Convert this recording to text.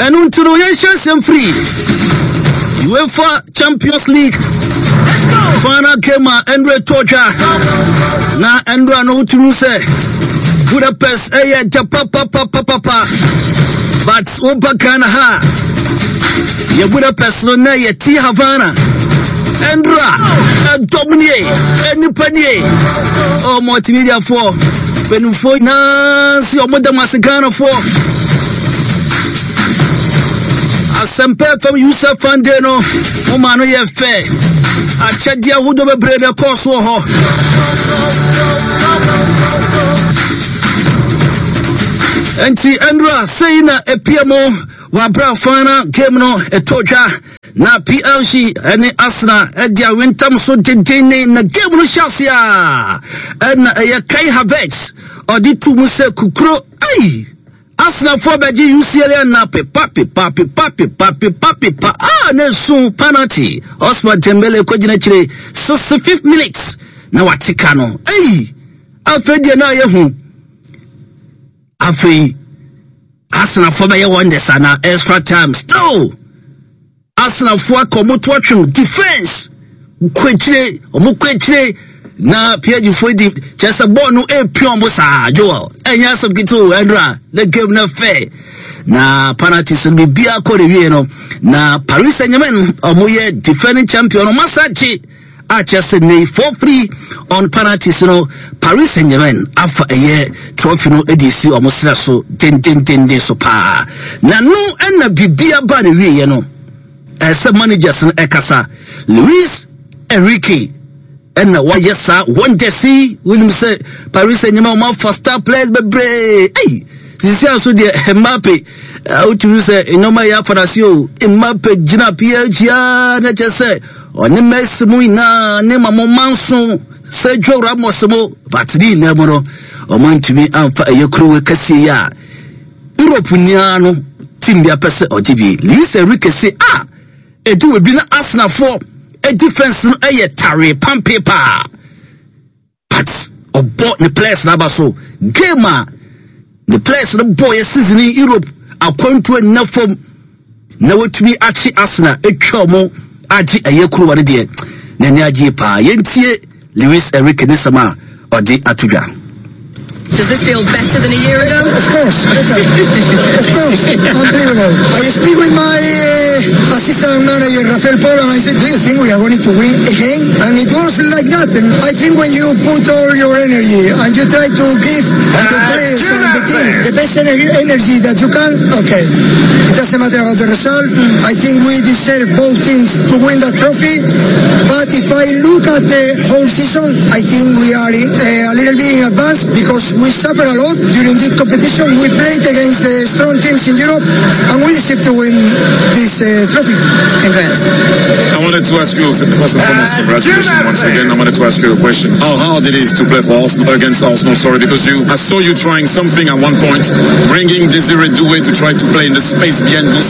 And until we are free. UEFA Champions League. Final game Andre Toja. Na Andra no to say Budapest papa. But Opa Kana ha. Ye Budapest no na ye T Havana. Andra Dominier Nipanier. Oh multimedia for Penufo na si omoda masigana for Asempe from Yusuf Fandeno, Omano ye fair. A Chadia would have a bread across war. And see Andra saying a PMO, Wabra Fana, game no, a Toja, na PLG, and Asna, and their winter so detained in the game no Shasia, and a Kai Havex, or the two Musa Kukro, aye. Asna for Baji UCLA na papi nesu penalty Osman Dembele ko gina kire 65th minutes na watika no afedi na yehu afi Asna for be wonders na extra time still Asna for komoto atwem defense kwechire na PLG for the just a ball no pion bosa Joel enya some gitu Andra the game na fair na penalties be bia ko de no na Paris Saint-Germain omoye defending champion Masachi a just ne for free on penalties no Paris Saint-Germain afa eye trophy no edisi omosra so ten so pa na no na bibia ba de wie no ese managers no ekasa Luis Enrique and why yes sir one day see will say Paris Saint-Germain ma for star players bebre since also the Mbappe how to say no my ya for us you Mbappe gina PSG na just say oni Messi mu na ne mamo manso Sergio Ramos mo batri na mo o man to be amfa ayekru kase ya Europe nia no team bia pese ogibi Luis Enrique say edu we bi na Arsenal for a defense no a tare pan paper but obo the players na baso game the players no boy season in Europe akwantu na form na wetumi achi Arsenal etwa mo agi ayekuru wade de na ni agi pa yentie Luis Enrique ni sama odi atudwa. Does this feel better than a year ago? Of course, better. Of course, unbelievable. I speak with my assistant manager, Rafael Paul, and I said, do you think we are going to win again? And it was like that. And I think when you put all your energy and you try to give the players and the team the best energy that you can, okay, it doesn't matter about the result. I think we deserve both teams to win that trophy. But if I look at the whole season, I think we are a little bit in advance because we suffer a lot during this competition. We played against the strong teams in Europe, and we deserve to win this trophy. Congrats. I wanted to ask you, first and foremost, congratulations once again. I wanted to ask you a question. How hard it is to play for Arsenal, against Arsenal, because I saw you trying something at one point, bringing Desiree Doué to try to play in the space behind Moussa